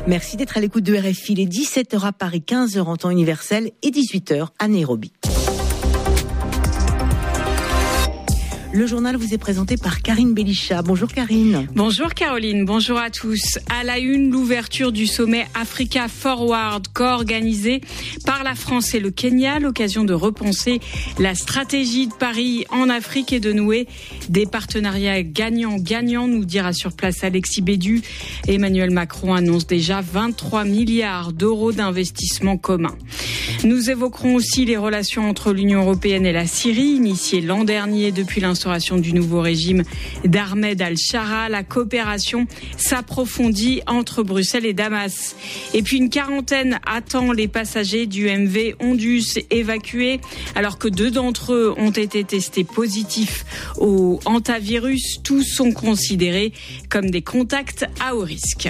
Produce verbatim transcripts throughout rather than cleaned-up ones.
Merci d'être à l'écoute de R F I. Il est dix-sept heures à Paris, quinze heures en temps universel et dix-huit heures à Nairobi. Le journal vous est présenté par Karine Belisha. Bonjour Karine. Bonjour Caroline, bonjour à tous. À la une, l'ouverture du sommet Africa Forward, co-organisé par la France et le Kenya, l'occasion de repenser la stratégie de Paris en Afrique et de nouer des partenariats gagnants-gagnants, nous dira sur place Alexis Bédu. Emmanuel Macron annonce déjà vingt-trois milliards d'euros d'investissements communs. Nous évoquerons aussi les relations entre l'Union européenne et la Syrie, initiées l'an dernier depuis l'instauration du nouveau régime d'Ahmed al-Shara. La coopération s'approfondit entre Bruxelles et Damas. Et puis une quarantaine attend les passagers du M V Ondus évacués, alors que deux d'entre eux ont été testés positifs au hantavirus. Tous sont considérés comme des contacts à haut risque.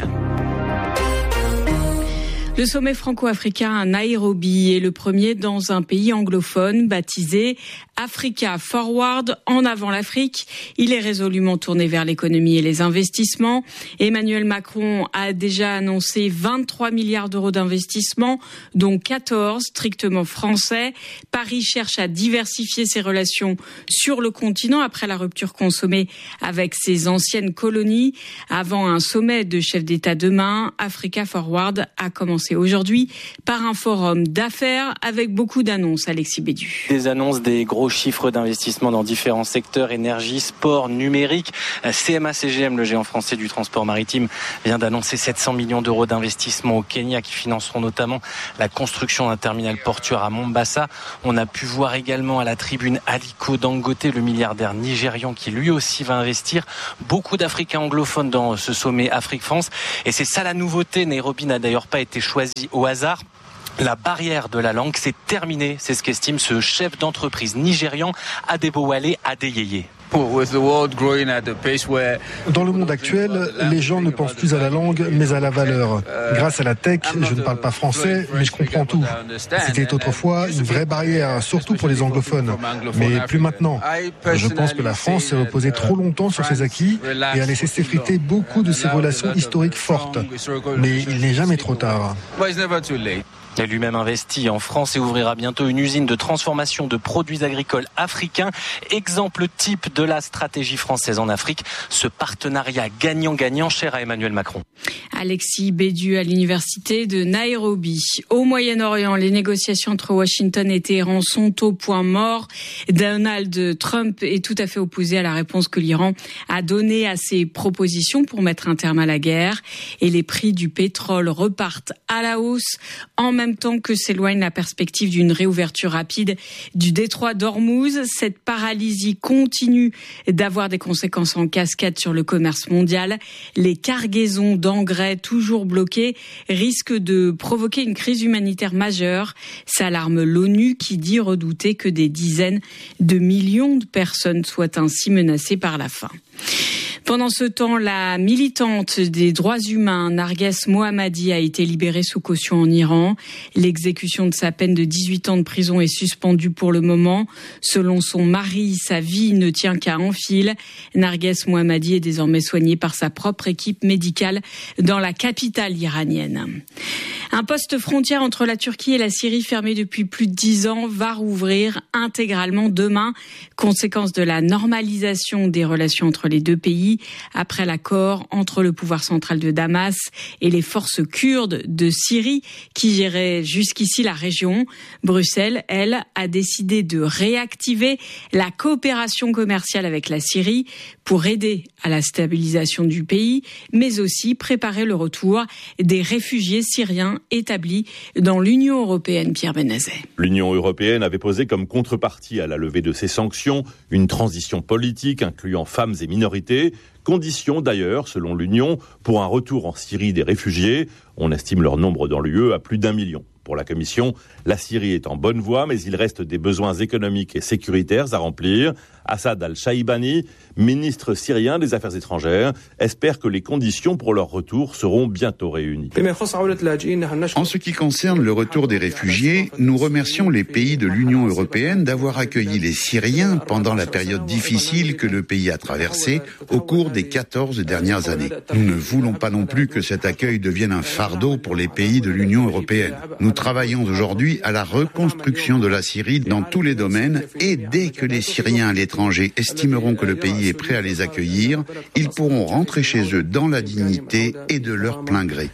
Le sommet franco-africain à Nairobi est le premier dans un pays anglophone baptisé Africa Forward, en avant l'Afrique. Il est résolument tourné vers l'économie et les investissements. Emmanuel Macron a déjà annoncé vingt-trois milliards d'euros d'investissements, dont quatorze strictement français. Paris cherche à diversifier ses relations sur le continent après la rupture consommée avec ses anciennes colonies. Avant un sommet de chefs d'État demain, Africa Forward a commencé aujourd'hui par un forum d'affaires avec beaucoup d'annonces. Alexis Bédu. Des annonces, des gros chiffres d'investissement dans différents secteurs, énergie, sport, numérique. C M A C G M, le géant français du transport maritime, vient d'annoncer sept cents millions d'euros d'investissement au Kenya qui financeront notamment la construction d'un terminal portuaire à Mombasa. On a pu voir également à la tribune Aliko Dangote, le milliardaire nigérian qui lui aussi va investir. Beaucoup d'Africains anglophones dans ce sommet Afrique-France. Et c'est ça la nouveauté. Nairobi n'a d'ailleurs pas été choisi au hasard. La barrière de la langue, c'est terminé, c'est ce qu'estime ce chef d'entreprise nigérian, Adebowale Adeyeye. Dans le monde actuel, les gens ne pensent plus à la langue, mais à la valeur. Grâce à la tech, je ne parle pas français, mais je comprends tout. C'était autrefois une vraie barrière, surtout pour les anglophones. Mais plus maintenant. Je pense que la France s'est reposée trop longtemps sur ses acquis et a laissé s'effriter beaucoup de ses relations historiques fortes. Mais il n'est jamais trop tard. Il a lui-même investi en France et ouvrira bientôt une usine de transformation de produits agricoles africains. Exemple type de la stratégie française en Afrique, ce partenariat gagnant-gagnant cher à Emmanuel Macron. Alexis Bédu à l'université de Nairobi. Au Moyen-Orient, les négociations entre Washington et Téhéran sont au point mort. Donald Trump est tout à fait opposé à la réponse que l'Iran a donnée à ses propositions pour mettre un terme à la guerre. Et les prix du pétrole repartent à la hausse en même même temps que s'éloigne la perspective d'une réouverture rapide du détroit d'Ormuz. Cette paralysie continue d'avoir des conséquences en cascade sur le commerce mondial. Les cargaisons d'engrais toujours bloquées risquent de provoquer une crise humanitaire majeure. S'alarme l'ONU qui dit redouter que des dizaines de millions de personnes soient ainsi menacées par la faim. Pendant ce temps, la militante des droits humains, Narges Mohammadi, a été libérée sous caution en Iran. L'exécution de sa peine de dix-huit ans de prison est suspendue pour le moment. Selon son mari, sa vie ne tient qu'à un fil. Narges Mohammadi est désormais soignée par sa propre équipe médicale dans la capitale iranienne. Un poste frontière entre la Turquie et la Syrie fermé depuis plus de dix ans va rouvrir intégralement demain. Conséquence de la normalisation des relations entre les deux pays après l'accord entre le pouvoir central de Damas et les forces kurdes de Syrie qui géraient jusqu'ici la région. Bruxelles, elle, a décidé de réactiver la coopération commerciale avec la Syrie pour aider à la stabilisation du pays, mais aussi préparer le retour des réfugiés syriens établis dans l'Union européenne. Pierre Benazet. L'Union européenne avait posé comme contrepartie à la levée de ces sanctions une transition politique incluant femmes et minorités. Condition d'ailleurs, selon l'Union, pour un retour en Syrie des réfugiés. On estime leur nombre dans l'U E à plus d'un million. Pour la Commission, la Syrie est en bonne voie, mais il reste des besoins économiques et sécuritaires à remplir. Assad al-Shaibani, ministre syrien des Affaires étrangères, espère que les conditions pour leur retour seront bientôt réunies. En ce qui concerne le retour des réfugiés, nous remercions les pays de l'Union européenne d'avoir accueilli les Syriens pendant la période difficile que le pays a traversée au cours des quatorze dernières années. Nous ne voulons pas non plus que cet accueil devienne un fardeau pour les pays de l'Union européenne. Nous travaillons aujourd'hui à la reconstruction de la Syrie dans tous les domaines et dès que les Syriens à l'étranger estimeront que le pays est prêt à les accueillir, ils pourront rentrer chez eux dans la dignité et de leur plein gré.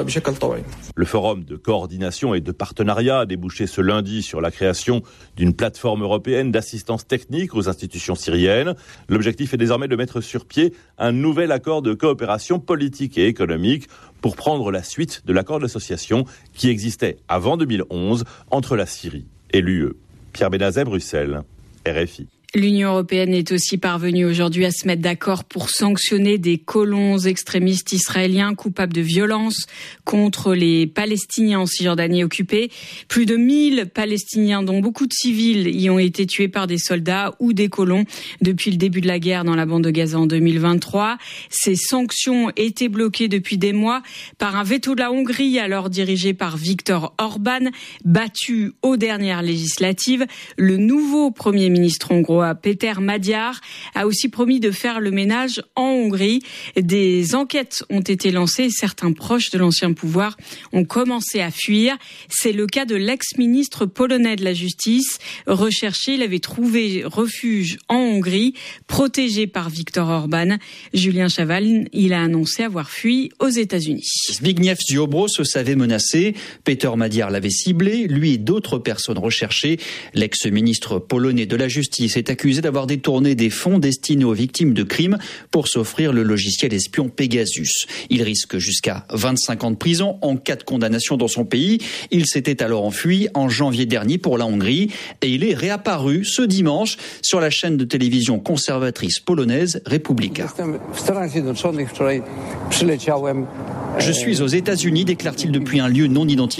Le forum de coordination et de partenariat a débouché ce lundi sur la création d'une plateforme européenne d'assistance technique aux institutions syriennes. L'objectif est désormais de mettre sur pied un nouvel accord de coopération politique et économique pour prendre la suite de l'accord d'association qui existait avant deux mille onze entre la Syrie et l'U E. Pierre Benazet, Bruxelles, R F I. L'Union européenne est aussi parvenue aujourd'hui à se mettre d'accord pour sanctionner des colons extrémistes israéliens coupables de violences contre les Palestiniens en Cisjordanie occupée. Plus de mille Palestiniens, dont beaucoup de civils, y ont été tués par des soldats ou des colons depuis le début de la guerre dans la bande de Gaza en deux mille vingt-trois. Ces sanctions étaient bloquées depuis des mois par un veto de la Hongrie, alors dirigé par Viktor Orban, battu aux dernières législatives. Le nouveau Premier ministre hongrois, Péter Magyar, a aussi promis de faire le ménage en Hongrie. Des enquêtes ont été lancées et certains proches de l'ancien pouvoir ont commencé à fuir. C'est le cas de l'ex-ministre polonais de la Justice. Recherché, il avait trouvé refuge en Hongrie, protégé par Viktor Orban. Julien Chaval, il a annoncé avoir fui aux États-Unis. Zbigniew Ziobro se savait menacé. Péter Magyar l'avait ciblé, lui et d'autres personnes recherchées. L'ex-ministre polonais de la Justice est accusé d'avoir détourné des fonds destinés aux victimes de crimes pour s'offrir le logiciel espion Pegasus. Il risque jusqu'à vingt-cinq ans de prison en cas de condamnation dans son pays. Il s'était alors enfui en janvier dernier pour la Hongrie et il est réapparu ce dimanche sur la chaîne de télévision conservatrice polonaise Republika. Je suis aux États-Unis, déclare-t-il depuis un lieu non identifié.